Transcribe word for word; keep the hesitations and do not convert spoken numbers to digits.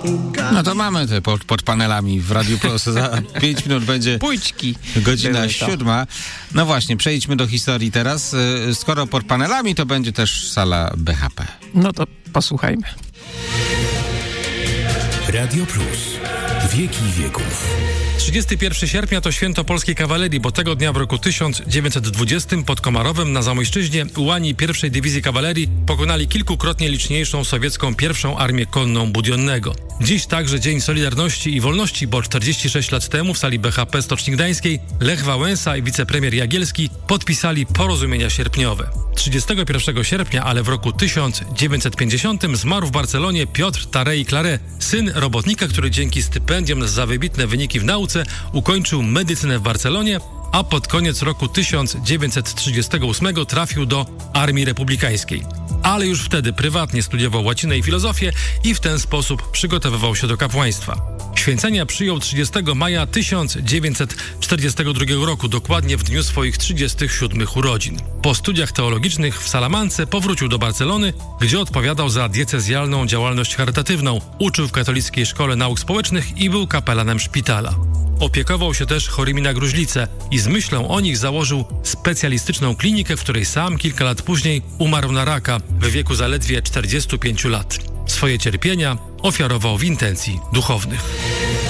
No to mamy te pod, pod panelami w Radiu Plus. Za pięć minut będzie Pójdźki. godzina siódma. No właśnie, przejdźmy do historii teraz. Skoro pod panelami, to będzie też sala B H P. No to posłuchajmy. Radio Plus. Wieki wieków. trzydziestego pierwszego sierpnia to święto polskiej kawalerii, bo tego dnia w roku tysiąc dziewięćset dwudziestym pod Komarowem na Zamojszczyźnie ułani pierwszej Dywizji Kawalerii pokonali kilkukrotnie liczniejszą sowiecką pierwszą Armię Konną Budionnego. Dziś także Dzień Solidarności i Wolności, bo czterdzieści sześć lat temu w sali B H P Stoczni Gdańskiej Lech Wałęsa i wicepremier Jagielski podpisali porozumienia sierpniowe. trzydziestego pierwszego sierpnia, ale w roku tysiąc dziewięćset pięćdziesiątym zmarł w Barcelonie Piotr Tarei Claret, syn robotnika, który dzięki stypendium za wybitne wyniki w nauce ukończył medycynę w Barcelonie, a pod koniec roku tysiąc dziewięćset trzydziestego ósmego trafił do Armii Republikańskiej. Ale już wtedy prywatnie studiował łacinę i filozofię i w ten sposób przygotowywał się do kapłaństwa. Święcenia przyjął trzydziestego maja tysiąc dziewięćset czterdziestego drugiego roku, dokładnie w dniu swoich trzydziestych siódmych urodzin. Po studiach teologicznych w Salamance powrócił do Barcelony, gdzie odpowiadał za diecezjalną działalność charytatywną, uczył w katolickiej szkole nauk społecznych i był kapelanem szpitala. Opiekował się też chorymi na gruźlicę i z myślą o nich założył specjalistyczną klinikę, w której sam kilka lat później umarł na raka w wieku zaledwie czterdziestu pięciu lat. Swoje cierpienia ofiarował w intencji duchownych.